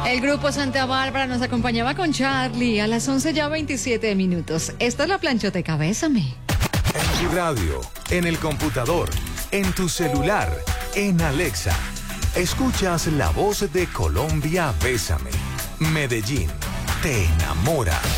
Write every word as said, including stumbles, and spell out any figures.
El grupo Santa Bárbara nos acompañaba con Charlie a las once ya veintisiete minutos. Esta es la planchoteca, bésame. En tu radio, en el computador, en tu celular, en Alexa. Escuchas la voz de Colombia, bésame. Medellín, te enamora.